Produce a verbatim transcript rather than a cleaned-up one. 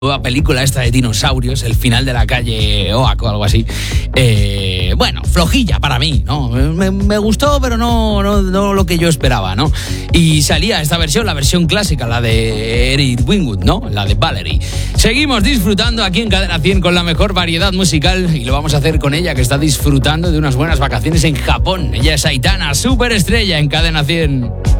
nueva película esta de dinosaurios, El final de la calle Oak o algo así. Eh, bueno, flojilla para mí, ¿no? Me, me gustó, pero no, no, no lo que yo esperaba, ¿no? Y salía esta versión, la versión clásica, la de Eric Wingwood, ¿no? La de Valerie. Seguimos disfrutando aquí en Cadena cien con la mejor variedad musical y lo vamos a hacer con ella, que está disfrutando de unas buenas vacaciones en Japón. Ella es Aitana, superestrella en Cadena cien.